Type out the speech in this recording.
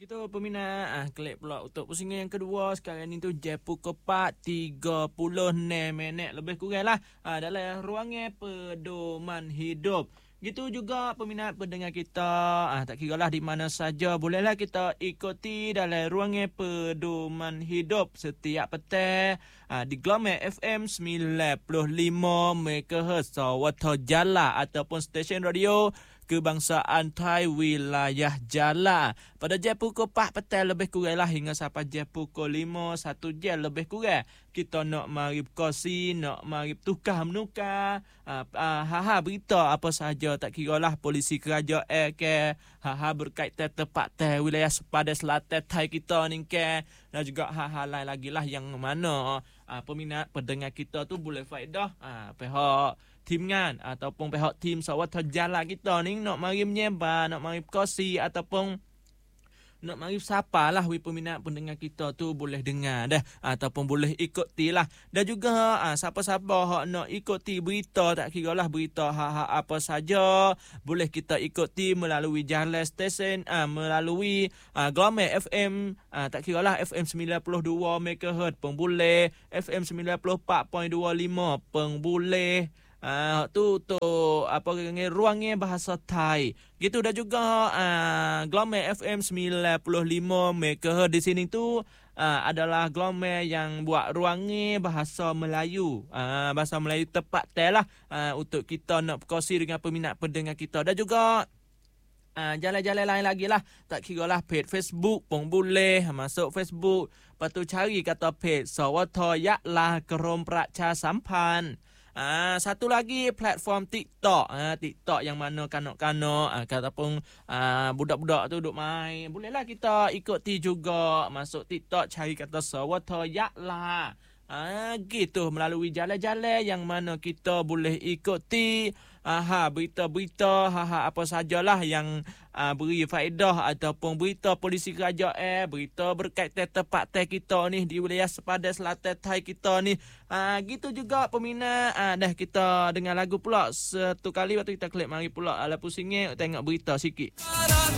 Gitu peminat, klik pula untuk pusingan yang kedua. Sekarang ni tu jam pukul 4.36 lebih kurang lah dalam ruangan pedoman hidup. Gitu juga peminat pendengar kita, tak kira lah di mana saja, bolehlah kita ikuti dalam ruangan pedoman hidup setiap petang di Gelombang FM 95 MHz Sarawak Jala ataupun stesen radio Kebangsaan Thai wilayah Jala. Pada jam pukul 4 petang lebih kurang lah hingga sampai jam pukul 5, 1 jam lebih kurang. Kita nak mari berkongsi, nak mari tukar menukar berita apa sahaja, tak kira lah polisi kerajaan ke, berkaitan tempat wilayah sepadan selatan Thai kita ni ke, dan juga hal-hal lain lagi lah yang mana peminat pendengar kita tu boleh faedah pihak timngan ataupun pihak tim Sarawak Jala kita ni nak mari menyebar, nak mari berkongsi ataupun nak mari sapa lah peminat pendengar kita tu boleh dengar dah ataupun boleh ikuti lah. Dan juga siapa-siapa hak nak ikuti berita, tak kira lah berita apa saja, boleh kita ikuti melalui jalan stesen, melalui Gelombang FM, tak kira lah FM 92 MHz pun boleh, FM 94.25 pun boleh. Tu ruangnya bahasa Thai. Gitu dah juga Gelombang FM 95 MHz di sini tu adalah gelombang yang buat ruangnya bahasa Melayu. Bahasa Melayu tepat lah untuk kita nak berkongsi dengan peminat pendengar kita. Dan juga jalan-jalan lain lagi lah, tak kira lah page Facebook pun boleh. Masuk Facebook, lepas tu cari kata page Sarawak Yaklah Kerom Praca Sampan. Satu lagi platform TikTok. TikTok yang mana kanak-kanak ataupun budak-budak tu duk main. Bolehlah kita ikuti juga. Masuk TikTok cari kata Sarawak Yaklah. Gitu melalui jalan-jalan yang mana kita boleh ikuti berita-berita apa sajalah yang beri faedah ataupun berita polisi kerajaan, berita berkaitan tempat Thai kita ni di wilayah sepadan selatan Thai kita ni. Gitu juga peminat, dah kita dengar lagu pula satu kali, waktu kita klik mari pula ala pusingnya tengok berita sikit.